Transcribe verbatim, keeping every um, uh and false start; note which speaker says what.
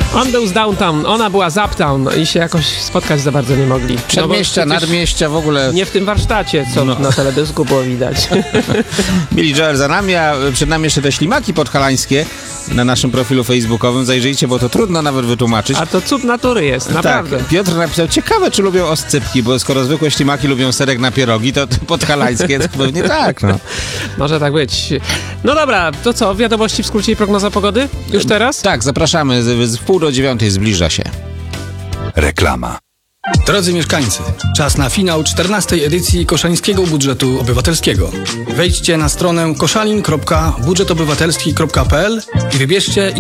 Speaker 1: On był z downtown, ona była z uptown i się jakoś spotkać za bardzo nie mogli.
Speaker 2: Przedmieścia,
Speaker 1: no
Speaker 2: nadmieścia, w ogóle...
Speaker 1: Nie w tym warsztacie, co no. na teledysku było widać.
Speaker 2: Billy Joel za nami, a przed nami jeszcze te ślimaki podhalańskie na naszym profilu facebookowym. Zajrzyjcie, bo to trudno nawet wytłumaczyć.
Speaker 1: A to cud natury jest, naprawdę.
Speaker 2: Tak, Piotr napisał, ciekawe, czy lubią oscypki, bo skoro zwykłe ślimaki lubią serek na pierogi, to podhalańskie to pewnie tak, no.
Speaker 1: Może tak być. No dobra, to co, wiadomości w skrócie i prognoza pogody? Już teraz?
Speaker 2: Tak, zapraszamy, z, z pół do dziewiątej zbliża się.
Speaker 3: Reklama.
Speaker 4: Drodzy mieszkańcy, czas na finał czternastej edycji Koszańskiego Budżetu Obywatelskiego. Wejdźcie na stronę koszalin kropka budżet obywatelski kropka p l i wybierzcie